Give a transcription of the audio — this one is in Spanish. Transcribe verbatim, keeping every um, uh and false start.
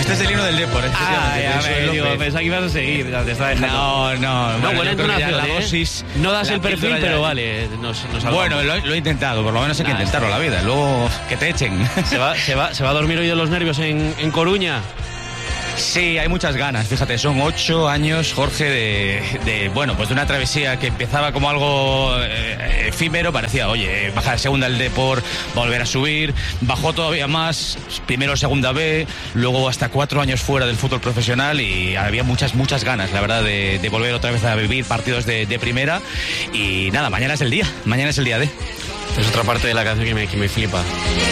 Este es el himno del Depor. Ah, ya me digo, pensaba que ibas a seguir. Te está dejando. No, no. No, bueno, buena entonación, la ¿eh? dosis, No das la el perfil, píldora ya- pero vale. Nos, nos salvamos. Bueno, lo, lo he intentado, por lo menos hay que Nah, intentarlo la vida. Luego que te echen. ¿Se va, se, va, ¿Se va a dormir hoy de los nervios en, en Coruña? Sí, hay muchas ganas, fíjate, son ocho años, Jorge, de, de bueno, pues de una travesía que empezaba como algo eh, efímero, parecía, oye, baja de segunda el Depor, volver a subir, bajó todavía más, primero segunda B, luego hasta cuatro años fuera del fútbol profesional y había muchas, muchas ganas, la verdad, de, de volver otra vez a vivir partidos de, de primera y nada, mañana es el día, mañana es el día de... Es otra parte de la canción que me, que me flipa.